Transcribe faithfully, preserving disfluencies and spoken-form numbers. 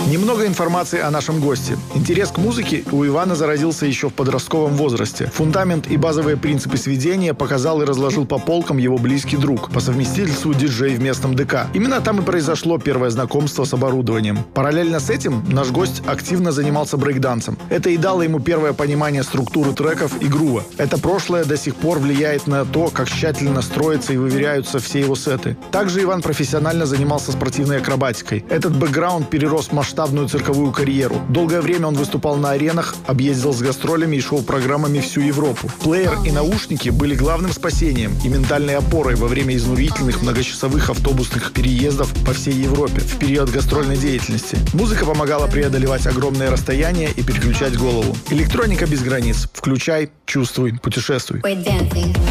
Немного информации о нашем госте. Интерес к музыке у Ивана заразился еще в подростковом возрасте. Фундамент и базовые принципы сведения показал и разложил по полкам его близкий друг, по совместительству диджей в местном ДК. Именно там и произошло первое знакомство с оборудованием. Параллельно с этим наш гость активно занимался брейкдансом. Это и дало ему первое понимание структуры треков и грува. Это прошлое до сих пор влияет на то, как тщательно строятся и выверяются все его сеты. Также Иван профессионально занимался спортивной акробатикой. Этот бэкграунд перерос в масштабную цирковую карьеру. Долгое время он выступал на аренах, объездил с гастролями и шоу-программами всю Европу. Плеер и наушники были главным спасением и ментальной опорой во время изнурительных многочасовых автобусных переездов по всей Европе в период гастрольной деятельности. Музыка помогала преодолевать огромные расстояния и переключать голову. Электроника без границ. Включай, чувствуй, путешествуй.